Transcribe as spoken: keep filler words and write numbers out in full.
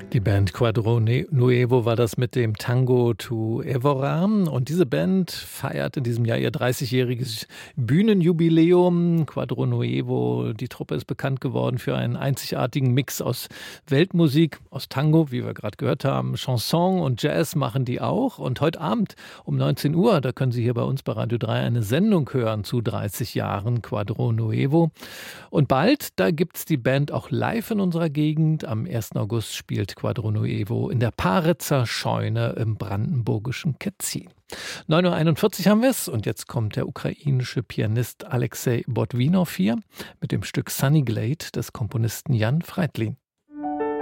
Die Band Quadro Nuevo war das mit dem Tango tu Evora. Und diese Band feiert in diesem Jahr ihr dreißigjähriges Bühnenjubiläum. Quadro Nuevo, die Truppe ist bekannt geworden für einen einzigartigen Mix aus Weltmusik, aus Tango, wie wir gerade gehört haben, Chanson und Jazz machen die auch. Und heute Abend um neunzehn Uhr, da können Sie hier bei uns bei Radio drei eine Sendung hören zu dreißig Jahren Quadro Nuevo. Und bald, da gibt's die Band auch live in unserer Gegend. Am ersten August spielt Quadro Nuevo in der Paritzer Scheune im brandenburgischen Ketzin. neun Uhr einundvierzig haben wir es und jetzt kommt der ukrainische Pianist Alexei Botwinow hier mit dem Stück Sunny Glade des Komponisten Jan Freitlin.